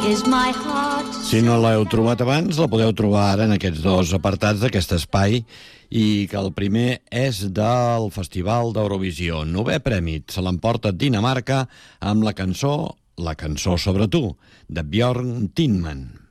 is my heart. Si no l'heu trobat abans, la podeu trobar ara en aquests dos apartats d'aquest espai, i que el primer és del Festival d'Eurovisió. 9è premi se l'emporta Dinamarca amb la cançó sobre tu, de Bjørn Tindman.